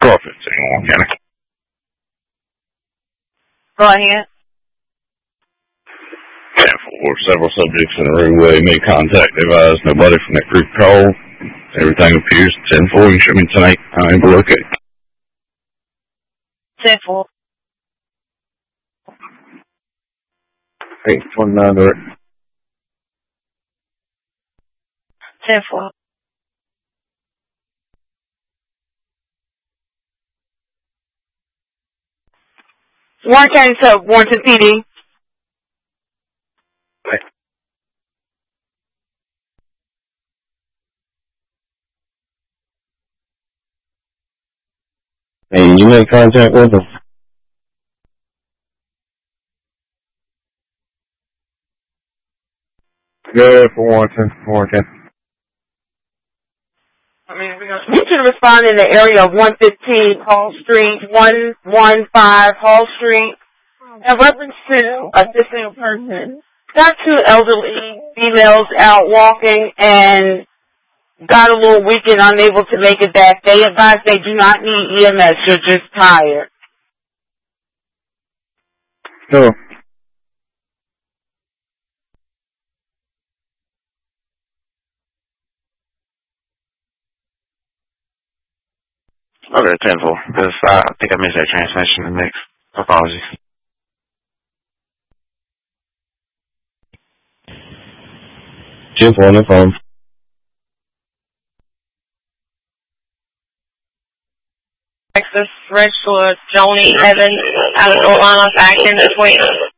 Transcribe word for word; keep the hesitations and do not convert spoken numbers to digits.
Crawford, San Juan County. Go ahead. ten four, several subjects in a roadway made contact. They advised nobody from that group called. Everything appears ten four. You can show me tonight. I am okay. ten four. eight twenty-nine, direct. ten four. Warren County to Warrenton P D. Okay. Hey, you made contact with them? Good for Warrenton, Warrenton. I mean, we're gonna... You should respond in the area of one fifteen Hall Street, one one five Hall Street. In reference to assisting a person, got two elderly females out walking and got a little weak and unable to make it back. They advise they do not need E M S. You're just tired. Sure. Okay, ten four. Because uh, I think I missed that transmission in the mix. Apologies. ten four on the phone. Texas Red Shore, Joni Evans, out of North Carolina, back in the point.